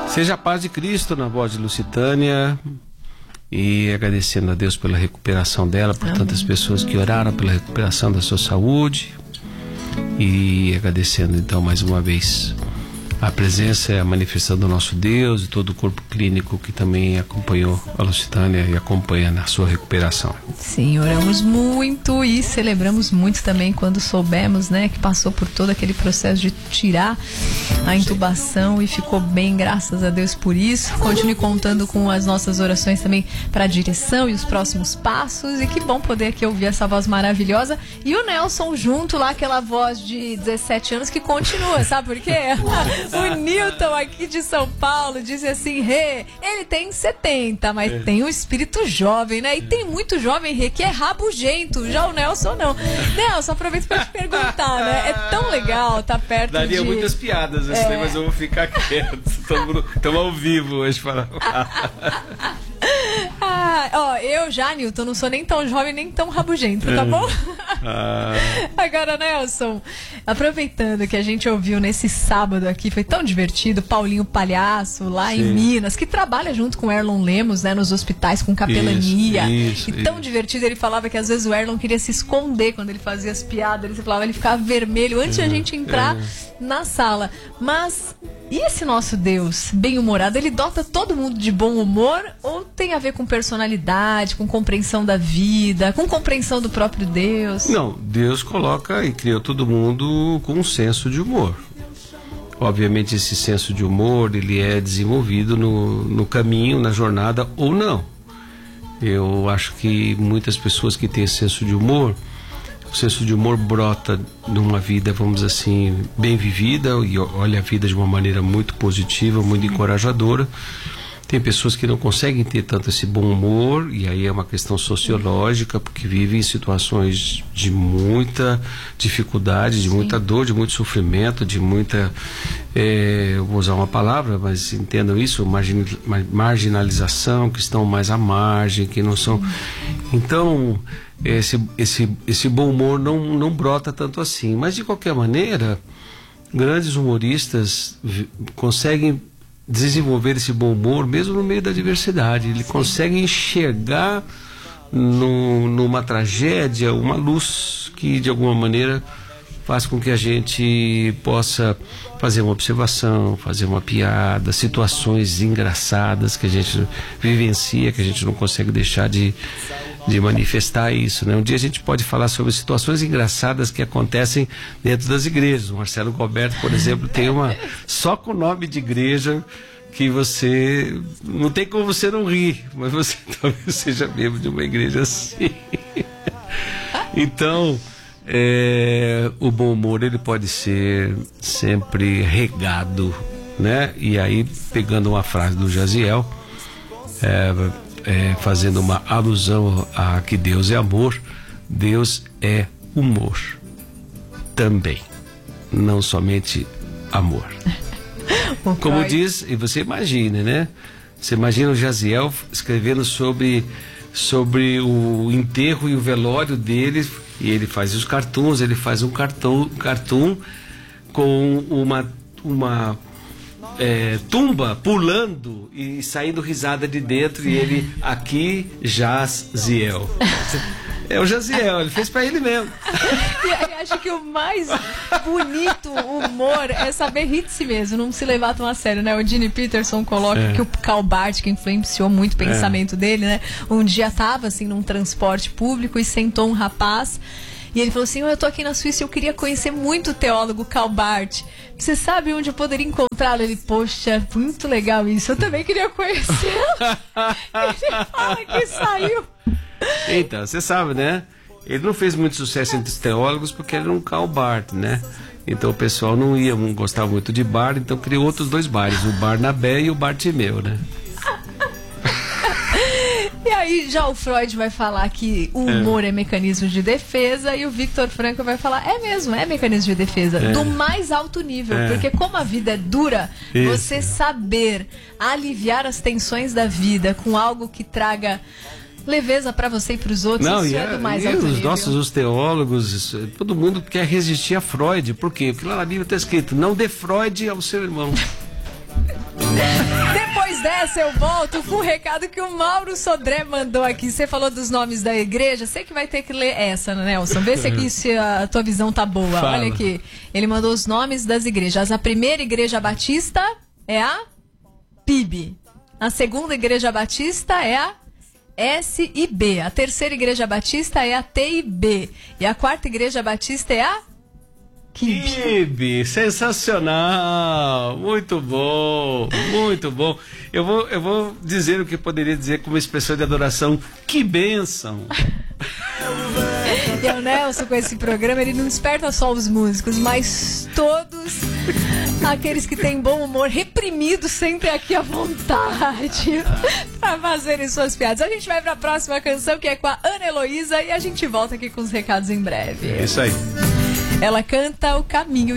Seja a paz de Cristo na voz de Lucitânia, e agradecendo a Deus pela recuperação dela, por tantas pessoas que oraram pela recuperação da sua saúde, e agradecendo então mais uma vez a presença e a manifestação do nosso Deus e todo o corpo clínico que também acompanhou a Lucitânia e acompanha na sua recuperação. Sim, oramos muito e celebramos muito também quando soubemos, né, que passou por todo aquele processo de tirar a intubação e ficou bem, graças a Deus por isso. Continue contando com as nossas orações também para a direção e os próximos passos, e que bom poder aqui ouvir essa voz maravilhosa e o Nelson junto lá, aquela voz de 17 anos que continua, sabe por quê? O Newton aqui de São Paulo disse assim: Rê, ele tem 70, mas tem um espírito jovem, né? E tem muito jovem, Rê, que é rabugento. Já o Nelson não. Nelson, aproveito para te perguntar, né? É tão legal estar perto Daria muitas piadas, mas eu vou ficar quieto. Estamos ao vivo hoje para eu já, Newton, não sou nem tão jovem nem tão rabugento, tá bom? Agora, Nelson, aproveitando que a gente ouviu nesse sábado aqui, foi tão divertido, Paulinho Palhaço, lá em Minas, que trabalha junto com o Erlon Lemos, né, nos hospitais com capelania. Tão divertido, ele falava que às vezes o Erlon queria se esconder quando ele fazia as piadas, ele falava, ele ficava vermelho antes de a gente entrar na sala. Mas e esse nosso Deus bem-humorado, ele dota todo mundo de bom humor ou tem a ver com personalidade, com compreensão da vida, com compreensão do próprio Deus? Não, Deus coloca e criou todo mundo com um senso de humor. Obviamente esse senso de humor, ele é desenvolvido no caminho, na jornada ou não. Eu acho que muitas pessoas que têm esse senso de humor, o senso de humor brota de uma vida, vamos dizer assim, bem vivida, e olha a vida de uma maneira muito positiva, muito encorajadora. Tem pessoas que não conseguem ter tanto esse bom humor, e aí é uma questão sociológica, porque vivem em situações de muita dificuldade, de muita dor, de muito sofrimento, de muita, eu vou usar uma palavra, mas entendam isso, marginalização, que estão mais à margem, que não são... Então, esse bom humor não brota tanto assim. Mas, de qualquer maneira, grandes humoristas conseguem desenvolver esse bom humor mesmo no meio da adversidade. Ele consegue enxergar numa tragédia uma luz que de alguma maneira faz com que a gente possa fazer uma observação, fazer uma piada, situações engraçadas que a gente vivencia, que a gente não consegue deixar de manifestar isso, né? Um dia a gente pode falar sobre situações engraçadas que acontecem dentro das igrejas. O Marcelo Roberto, por exemplo, tem uma só com o nome de igreja que você não tem como você não rir, mas você talvez seja membro de uma igreja assim. Então, o bom humor, ele pode ser sempre regado, né? E aí, pegando uma frase do Jaziel, fazendo uma alusão a que Deus é amor, Deus é humor também, não somente amor. Como diz, e você imagina, né? Você imagina o Jaziel escrevendo sobre o enterro e o velório dele, e ele faz os cartoons, ele faz um cartoon com uma tumba pulando e saindo risada de dentro, e ele aqui Jaziel. É o Jaziel, ele fez pra ele mesmo. E acho que o mais bonito humor é saber rir de si mesmo, não se levar tão a sério, né? O Gene Peterson coloca que o Karl Barth, que influenciou muito o pensamento dele, né? Um dia tava assim num transporte público e sentou um rapaz. E ele falou assim, eu tô aqui na Suíça e eu queria conhecer muito o teólogo Karl Barth. Você sabe onde eu poderia encontrá-lo? Ele, poxa, muito legal isso. Eu também queria conhecê-lo. Ele fala que saiu. Então, você sabe, né? Ele não fez muito sucesso entre os teólogos porque ele era um Karl Barth, né? Então o pessoal não gostava muito de bar, então criou outros dois bares, o Barnabé e o Bartimeu, né? E aí já o Freud vai falar que o humor é mecanismo de defesa, e o Viktor Frankl vai falar, é mesmo, é mecanismo de defesa, do mais alto nível, porque como a vida é dura, você saber aliviar as tensões da vida com algo que traga leveza para você e para os outros, isso é do mais alto nível. Os teólogos, todo mundo quer resistir a Freud, por quê? Porque lá na Bíblia está escrito, não dê Freud ao seu irmão. Depois dessa eu volto com o recado que o Mauro Sodré mandou aqui. Você falou dos nomes da igreja, sei que vai ter que ler essa, né, Nelson? Vê se aqui se a tua visão tá boa. Fala. Olha aqui, ele mandou os nomes das igrejas. A primeira igreja batista é a PIB. A segunda igreja batista é a SIB. A terceira igreja batista é a TIB. E a quarta igreja batista é a Kibe, sensacional, muito bom, muito bom. Eu vou dizer o que eu poderia dizer como expressão de adoração, que bênção. E o Nelson, com esse programa, ele não desperta só os músicos, mas todos aqueles que têm bom humor, reprimidos, sempre aqui à vontade para fazerem suas piadas. A gente vai para a próxima canção, que é com a Ana Heloísa, e a gente volta aqui com os recados em breve. É isso aí. Ela canta O Caminho.